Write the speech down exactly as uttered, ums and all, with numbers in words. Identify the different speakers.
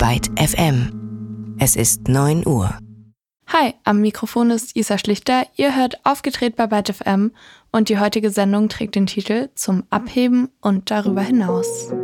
Speaker 1: Byte F M. Es ist neun Uhr.
Speaker 2: Hi, am Mikrofon ist Isa Schlichter. Ihr hört Aufgedreht bei Byte F M und die heutige Sendung trägt den Titel Zum Abheben und darüber hinaus.